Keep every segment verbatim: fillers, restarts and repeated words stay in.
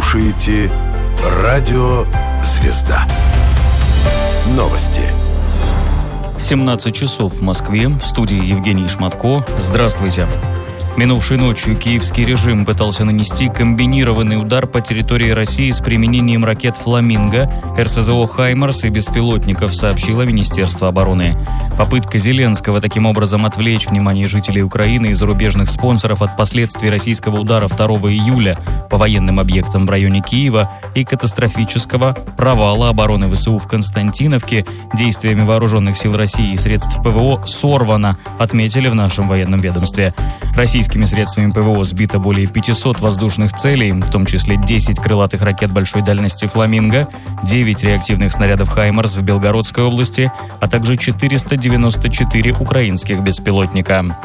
слушаете Радио «Звезда». Новости. семнадцать часов в Москве. В студии Евгений Шматко. Здравствуйте. Минувшей ночью киевский режим пытался нанести комбинированный удар по территории России с применением ракет «Фламинго», эр эс зэ о «Хаймарс» и беспилотников, сообщило Министерство обороны. Попытка Зеленского таким образом отвлечь внимание жителей Украины и зарубежных спонсоров от последствий российского удара второго июля по военным объектам в районе Киева и катастрофического провала обороны вэ эс у в Константиновке действиями вооруженных сил России и средств пэ вэ о сорвана, отметили в нашем военном ведомстве. Российскими средствами пэ вэ о сбито более пятисот воздушных целей, в том числе десять крылатых ракет большой дальности «Фламинго», девять реактивных снарядов «Хаймарс» в Белгородской области, а также четыреста девяносто четыре украинских беспилотника.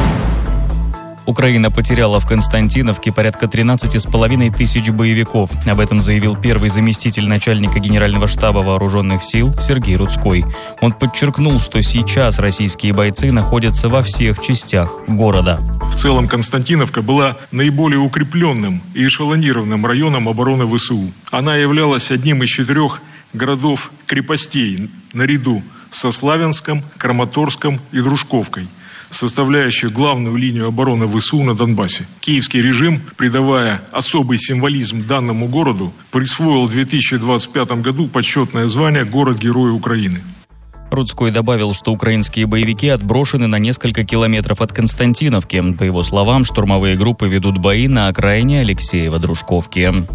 Украина потеряла в Константиновке порядка тринадцать с половиной тысяч боевиков. Об этом заявил первый заместитель начальника Генерального штаба Вооруженных сил Сергей Рудской. Он подчеркнул, что сейчас российские бойцы находятся во всех частях города. В целом Константиновка была наиболее укрепленным и эшелонированным районом обороны вэ эс у. Она являлась одним из четырех городов-крепостей наряду со Славянском, Краматорском и Дружковкой, составляющих главную линию обороны вэ эс у на Донбассе. Киевский режим, придавая особый символизм данному городу, присвоил в две тысячи двадцать пятом году почетное звание «Город-герой Украины». Рудской добавил, что украинские боевики отброшены на несколько километров от Константиновки. По его словам, штурмовые группы ведут бои на окраине Алексеева-Дружковки.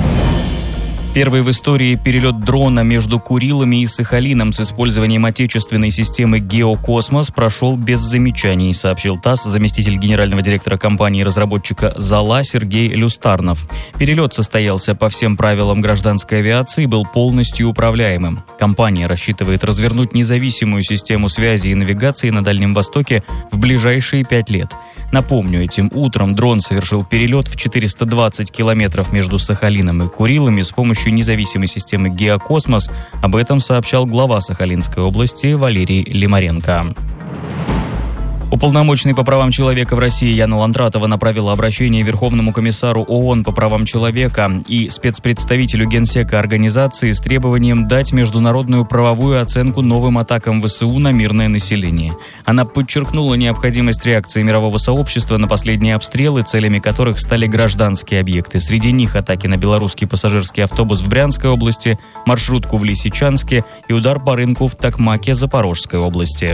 Первый в истории перелет дрона между Курилами и Сахалином с использованием отечественной системы «Геокосмос» прошел без замечаний, сообщил ТАСС заместитель генерального директора компании-разработчика «Зала» Сергей Люстарнов. Перелет состоялся по всем правилам гражданской авиации и был полностью управляемым. Компания рассчитывает развернуть независимую систему связи и навигации на Дальнем Востоке в ближайшие пять лет. Напомню, этим утром дрон совершил перелет в четыреста двадцать километров между Сахалином и Курилами с помощью независимой системы «Геокосмос». Об этом сообщал глава Сахалинской области Валерий Лимаренко. Уполномоченный по правам человека в России Яна Ландратова направила обращение Верховному комиссару ООН по правам человека и спецпредставителю Генсека организации с требованием дать международную правовую оценку новым атакам вэ эс у на мирное население. Она подчеркнула необходимость реакции мирового сообщества на последние обстрелы, целями которых стали гражданские объекты. Среди них атаки на белорусский пассажирский автобус в Брянской области, маршрутку в Лисичанске и удар по рынку в Токмаке Запорожской области.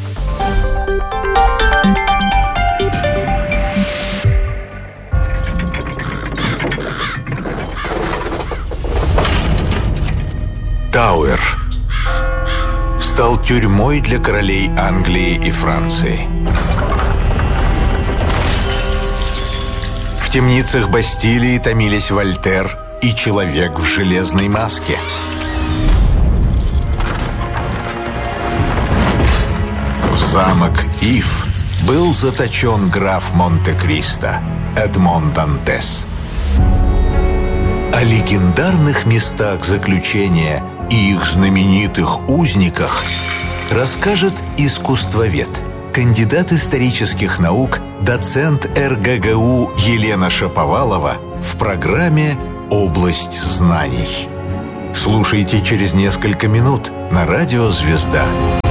Тауэр стал тюрьмой для королей Англии и Франции. В темницах Бастилии томились Вольтер и человек в железной маске. В замок Ив был заточен граф Монте-Кристо Эдмон Дантес. О легендарных местах заключения и их знаменитых узниках расскажет искусствовед, кандидат исторических наук, доцент эр гэ гэ у Елена Шаповалова в программе «Область знаний». Слушайте через несколько минут на радио «Звезда».